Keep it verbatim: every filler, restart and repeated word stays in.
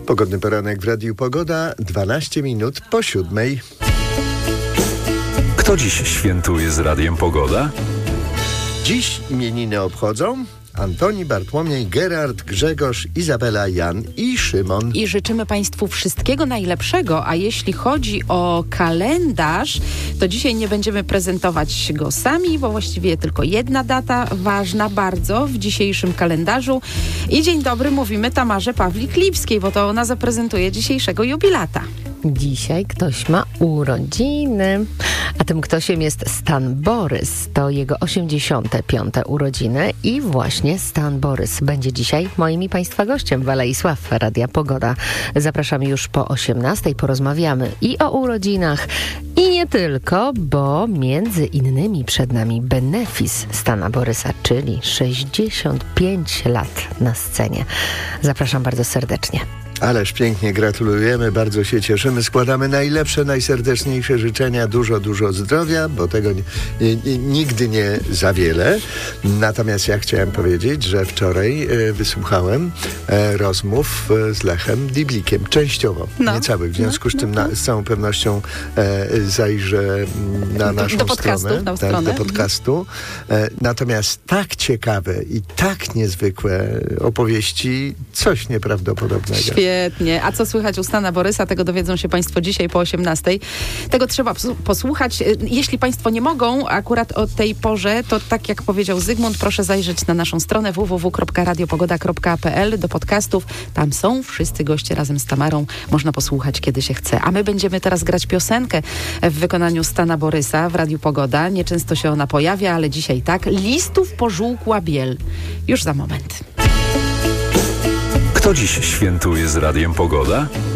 Pogodny poranek w Radiu Pogoda, dwanaście minut po siódmej. Kto dziś świętuje z Radiem Pogoda? Dziś imieniny obchodzą Antoni, Bartłomiej, Gerard, Grzegorz, Izabela, Jan i Szymon. I życzymy Państwu wszystkiego najlepszego, a jeśli chodzi o kalendarz, to dzisiaj nie będziemy prezentować go sami, bo właściwie tylko jedna data ważna bardzo w dzisiejszym kalendarzu. I dzień dobry mówimy Tamarze Pawlik-Lipskiej, bo to ona zaprezentuje dzisiejszego jubilata. Dzisiaj ktoś ma urodziny, a tym ktośem jest Stan Borys. To jego osiemdziesiąte piąte urodziny i właśnie Stan Borys będzie dzisiaj moim i Państwa gościem w Alei Sław Radia Pogoda. Zapraszamy już po osiemnastej, porozmawiamy i o urodzinach, i nie tylko, bo między innymi przed nami benefis Stana Borysa, czyli sześćdziesiąt pięć lat na scenie. Zapraszam bardzo serdecznie. Ależ pięknie gratulujemy, bardzo się cieszymy. Składamy najlepsze, najserdeczniejsze życzenia, dużo, dużo zdrowia, bo tego nie, nie, nigdy nie za wiele. Natomiast ja chciałem powiedzieć, że wczoraj e, wysłuchałem e, rozmów e, z Lechem Diblikiem, częściowo, no. nie całych. W związku z czym na, z całą pewnością e, zajrzę na naszą do podcastu, stronę, na tak, stronę. do podcastu. E, natomiast tak ciekawe i tak niezwykłe opowieści, coś nieprawdopodobnego. Świetnie. A co słychać u Stana Borysa? Tego dowiedzą się Państwo dzisiaj po osiemnastej. Tego trzeba posłuchać. Jeśli Państwo nie mogą akurat o tej porze, to tak jak powiedział Zygmunt, proszę zajrzeć na naszą stronę w w w kropka radiopogoda kropka p l do podcastów. Tam są wszyscy goście razem z Tamarą. Można posłuchać, kiedy się chce. A my będziemy teraz grać piosenkę w wykonaniu Stana Borysa w Radiu Pogoda. Nieczęsto się ona pojawia, ale dzisiaj tak. Listów pożółkła biel. Już za moment. Kto dziś świętuje z Radiem Pogoda?